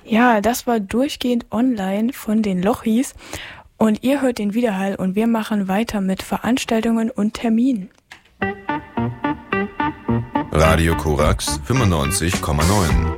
Ja, das war durchgehend online von den Lochis und ihr hört den Widerhall und wir machen weiter mit Veranstaltungen und Terminen. Radio Korax 95,9.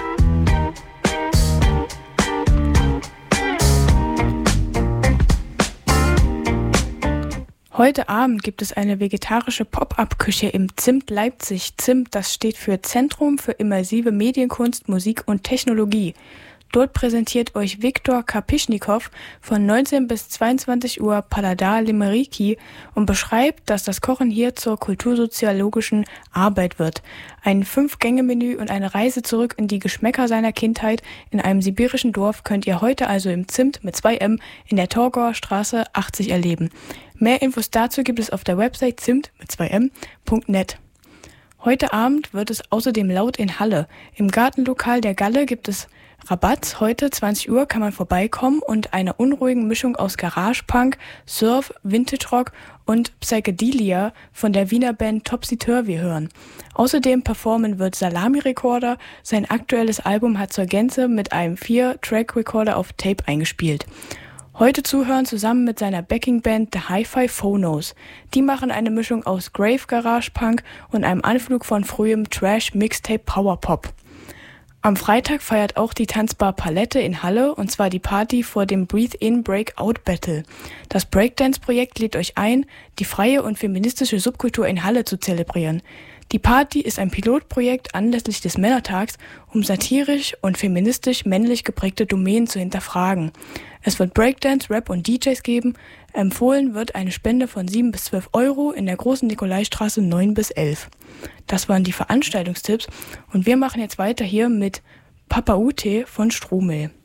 Heute Abend gibt es eine vegetarische Pop-up-Küche im Zimt Leipzig. Zimt, das steht für Zentrum für immersive Medienkunst, Musik und Technologie. Dort präsentiert euch Viktor Kapischnikow von 19 bis 22 Uhr Paladar Limeriki und beschreibt, dass das Kochen hier zur kultursoziologischen Arbeit wird. Ein 5-Gänge-Menü und eine Reise zurück in die Geschmäcker seiner Kindheit in einem sibirischen Dorf könnt ihr heute also im Zimt mit 2M in der Torgauer Straße 80 erleben. Mehr Infos dazu gibt es auf der Website zimt mit 2m.net. Heute Abend wird es außerdem laut in Halle. Im Gartenlokal der Galle gibt es Rabatt. Heute 20 Uhr kann man vorbeikommen und einer unruhigen Mischung aus Garage-Punk, Surf, Vintage-Rock und Psychedelia von der Wiener Band Topsy-Turvy hören. Außerdem performen wird Salami Recorder. Sein aktuelles Album hat zur Gänze mit einem 4-Track-Recorder auf Tape eingespielt. Heute zuhören zusammen mit seiner Backing-Band The Hi-Fi Phonos. Die machen eine Mischung aus Grave Garage Punk und einem Anflug von frühem Trash-Mixtape Powerpop. Am Freitag feiert auch die Tanzbar Palette in Halle, und zwar die Party vor dem Breathe-In Breakout Battle. Das Breakdance-Projekt lädt euch ein, die freie und feministische Subkultur in Halle zu zelebrieren. Die Party ist ein Pilotprojekt anlässlich des Männertags, um satirisch und feministisch männlich geprägte Domänen zu hinterfragen. Es wird Breakdance, Rap und DJs geben. Empfohlen wird eine Spende von 7 bis 12 Euro in der Großen Nikolaistraße 9 bis 11. Das waren die Veranstaltungstipps und wir machen jetzt weiter hier mit Papa Ute von Stromel.